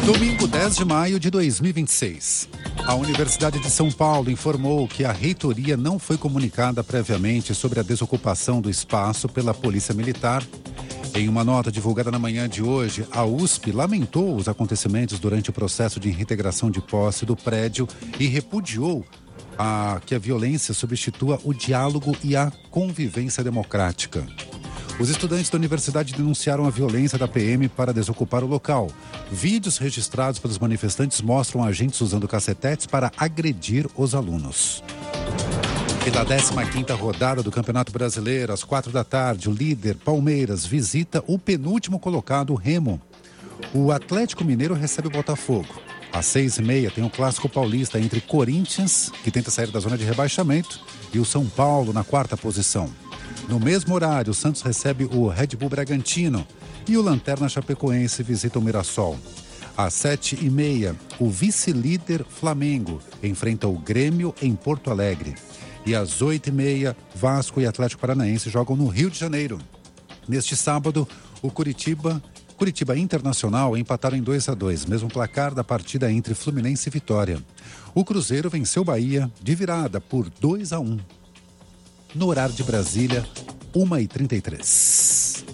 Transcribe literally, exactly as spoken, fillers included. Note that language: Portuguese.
Domingo dez de maio de dois mil e vinte e seis. A Universidade de São Paulo informou que a reitoria não foi comunicada previamente sobre a desocupação do espaço pela Polícia Militar. Em uma nota divulgada na manhã de hoje, a U S P lamentou os acontecimentos durante o processo de reintegração de posse do prédio e repudiou a, que a violência substitua o diálogo e a convivência democrática. Os estudantes da universidade denunciaram a violência da P M para desocupar o local. Vídeos registrados pelos manifestantes mostram agentes usando cacetetes para agredir os alunos. Pela décima quinta rodada do Campeonato Brasileiro, às quatro da tarde, o líder Palmeiras visita o penúltimo colocado, Remo. O Atlético Mineiro recebe o Botafogo. Às seis e meia tem o Clássico Paulista entre Corinthians, que tenta sair da zona de rebaixamento, e o São Paulo na quarta posição. No mesmo horário, o Santos recebe o Red Bull Bragantino e o Lanterna Chapecoense visita o Mirassol. Às sete e meia, o vice-líder Flamengo enfrenta o Grêmio em Porto Alegre. E às oito e meia, Vasco e Atlético Paranaense jogam no Rio de Janeiro. Neste sábado, o Curitiba, Curitiba Internacional empataram em dois a dois, mesmo placar da partida entre Fluminense e Vitória. O Cruzeiro venceu o Bahia de virada por dois a um. No horário de Brasília, uma e trinta e três.